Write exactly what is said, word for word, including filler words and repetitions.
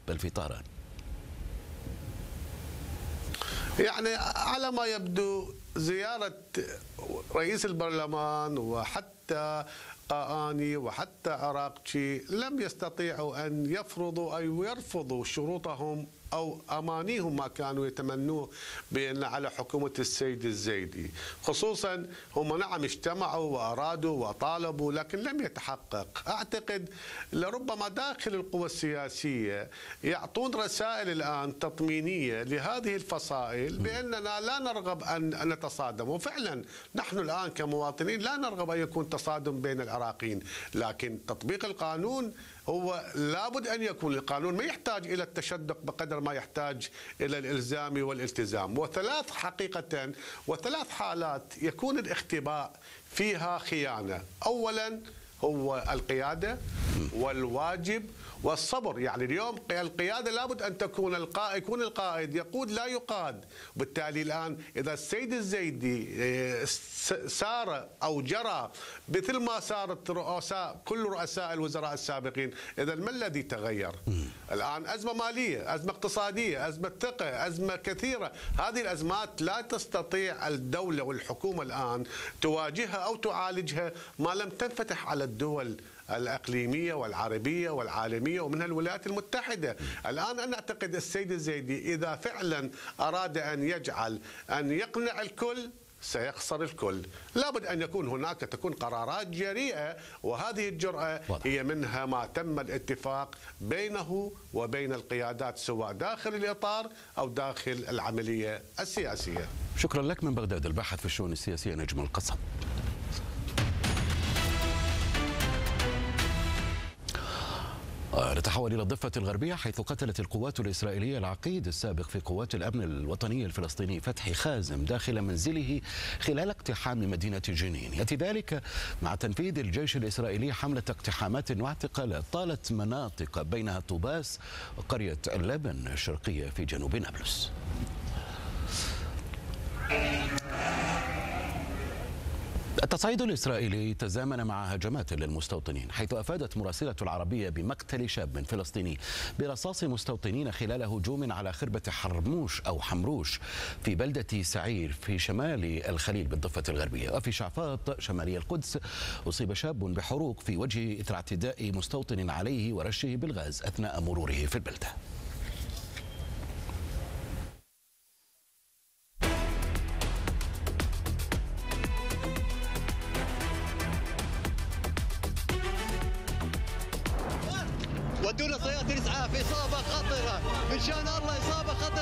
بل في طهران. يعني على ما يبدو زيارة رئيس البرلمان وحتى قاآني وحتى عراقچي لم يستطيعوا أن يفرضوا أو يرفضوا شروطهم أو أمانيهم ما كانوا يتمنوه بأن على حكومة السيد الزيدي، خصوصا هم نعم اجتمعوا وأرادوا وطالبوا لكن لم يتحقق. أعتقد لربما داخل القوى السياسية يعطون رسائل الآن تطمينية لهذه الفصائل بأننا لا نرغب أن نتصادم، وفعلا نحن الآن كمواطنين لا نرغب أن يكون تصادم بين العراقيين، لكن تطبيق القانون هو لابد أن يكون القانون ما يحتاج إلى التشدق بقدر ما يحتاج إلى الإلزام والالتزام. وثلاث حقيقة وثلاث حالات يكون الاختباء فيها خيانة. أولا هو القيادة والواجب والصبر. يعني اليوم القيادة لابد أن تكون القائد يكون القائد يقود لا يقاد. بالتالي الآن إذا السيد الزيدي سار أو جرى مثل ما سارت رؤساء كل رؤساء الوزراء السابقين، إذا ما الذي تغير؟ الآن أزمة مالية، أزمة اقتصادية، أزمة ثقة، أزمة كثيرة. هذه الأزمات لا تستطيع الدولة والحكومة الآن تواجهها أو تعالجها ما لم تنفتح على الدول الأقليمية والعربية والعالمية ومنها الولايات المتحدة. الآن أنا أعتقد السيد الزيدي إذا فعلا أراد أن يجعل أن يقنع الكل سيخسر الكل. لابد أن يكون هناك تكون قرارات جريئة، وهذه الجرأة هي منها ما تم الاتفاق بينه وبين القيادات سواء داخل الإطار أو داخل العملية السياسية. شكرا لك من بغداد الباحث في الشؤون السياسية نجم القصب. نتحول إلى الضفة الغربية حيث قتلت القوات الإسرائيلية العقيد السابق في قوات الأمن الوطني الفلسطيني فتحي خازم داخل منزله خلال اقتحام مدينة جنين. يأتي ذلك مع تنفيذ الجيش الإسرائيلي حملة اقتحامات واعتقالات طالت مناطق بينها طوباس وقرية اللبن الشرقية في جنوب نابلس. التصعيد الإسرائيلي تزامن مع هجمات للمستوطنين، حيث أفادت مراسلة العربية بمقتل شاب فلسطيني برصاص مستوطنين خلال هجوم على خربة حرموش أو حمروش في بلدة سعير في شمال الخليل بالضفة الغربية. وفي شعفاط شمالي القدس أصيب شاب بحروق في وجهه إثر اعتداء مستوطن عليه ورشه بالغاز أثناء مروره في البلدة. ودونا سيارة إسعاف، إصابة خطرة، إن شاء الله إصابة خطرة.